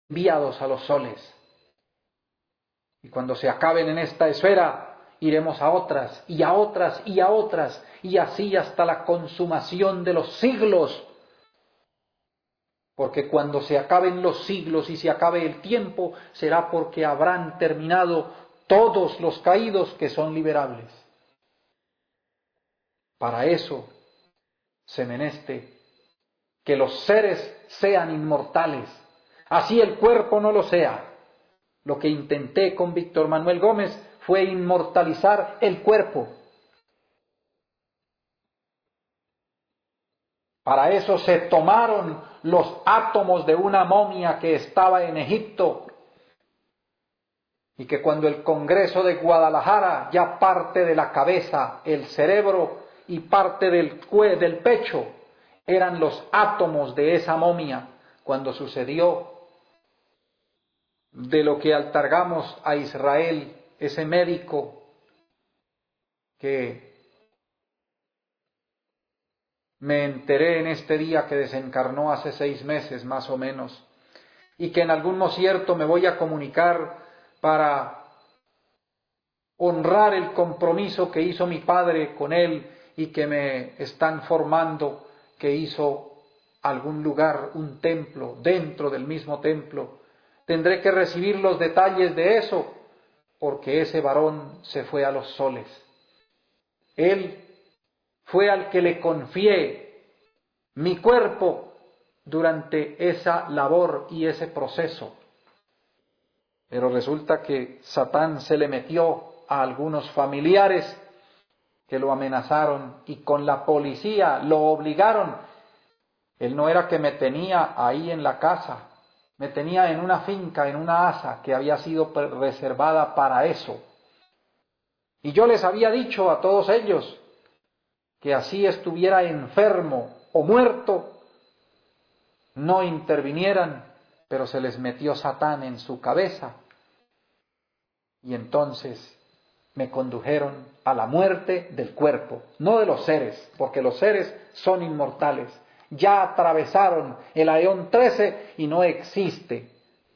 enviados a los soles. Y cuando se acaben en esta esfera, iremos a otras, y a otras, y a otras, y así hasta la consumación de los siglos. Porque cuando se acaben los siglos y se acabe el tiempo, será porque habrán terminado todos los caídos que son liberables. Para eso se meneste que los seres sean inmortales, así el cuerpo no lo sea. Lo que intenté con Víctor Manuel Gómez fue inmortalizar el cuerpo. Para eso se tomaron los átomos de una momia que estaba en Egipto y que cuando el Congreso de Guadalajara, ya parte de la cabeza, el cerebro y parte del pecho, eran los átomos de esa momia, cuando sucedió de lo que altargamos a Israel, ese médico que me enteré en este día que desencarnó hace 6 meses más o menos, y que en algún momento me voy a comunicar para honrar el compromiso que hizo mi padre con él y que me están formando, que hizo algún lugar, un templo, dentro del mismo templo. Tendré que recibir los detalles de eso, porque ese varón se fue a los soles. Él fue al que le confié mi cuerpo durante esa labor y ese proceso. Pero resulta que Satán se le metió a algunos familiares que lo amenazaron y con la policía lo obligaron. Él no era que me tenía ahí en la casa, me tenía en una finca, en una haza que había sido reservada para eso. Y yo les había dicho a todos ellos que así estuviera enfermo o muerto, no intervinieran, pero se les metió Satán en su cabeza. Y entonces me condujeron a la muerte del cuerpo, no de los seres, porque los seres son inmortales. Ya atravesaron el Aeón 13 y no existe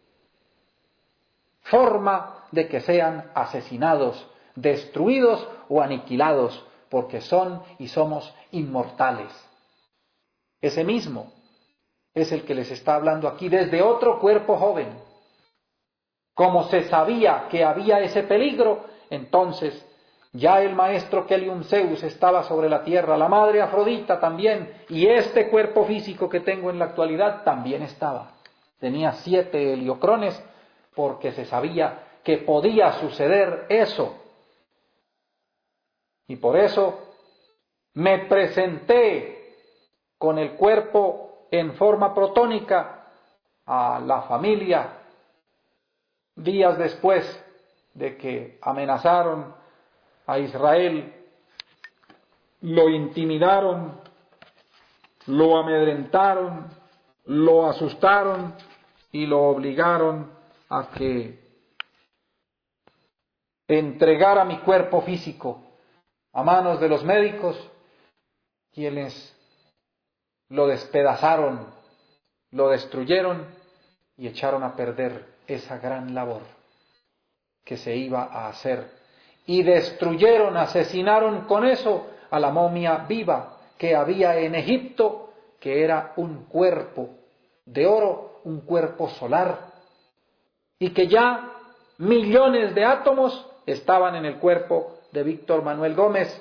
forma de que sean asesinados, destruidos o aniquilados, porque son y somos inmortales. Ese mismo es el que les está hablando aquí desde otro cuerpo joven. Como se sabía que había ese peligro, entonces ya el maestro Kelium Zeus estaba sobre la tierra, la madre Afrodita también, y este cuerpo físico que tengo en la actualidad también estaba. Tenía 7 heliocrones porque se sabía que podía suceder eso. Y por eso me presenté con el cuerpo en forma protónica a la familia días después de que amenazaron a Israel, lo intimidaron, lo amedrentaron, lo asustaron y lo obligaron a que entregara mi cuerpo físico a manos de los médicos, quienes lo despedazaron, lo destruyeron y echaron a perder esa gran labor que se iba a hacer. Y destruyeron, asesinaron con eso a la momia viva que había en Egipto, que era un cuerpo de oro, un cuerpo solar, y que ya millones de átomos estaban en el cuerpo de Víctor Manuel Gómez.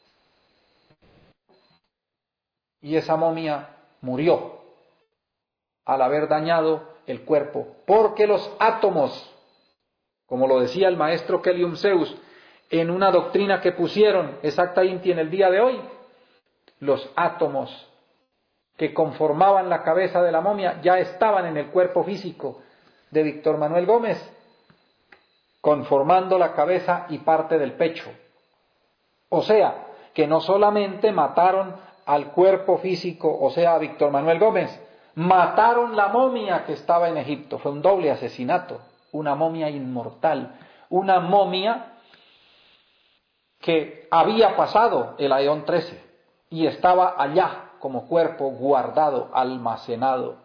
Y esa momia murió al haber dañado el cuerpo, porque los átomos, como lo decía el maestro Kelium Zeus, en una doctrina que pusieron exactamente en el día de hoy, los átomos que conformaban la cabeza de la momia ya estaban en el cuerpo físico de Víctor Manuel Gómez, conformando la cabeza y parte del pecho. O sea, que no solamente mataron al cuerpo físico, o sea, a Víctor Manuel Gómez, mataron la momia que estaba en Egipto. Fue un doble asesinato, una momia inmortal, una momia que había pasado el Aeón 13 y estaba allá como cuerpo guardado, almacenado.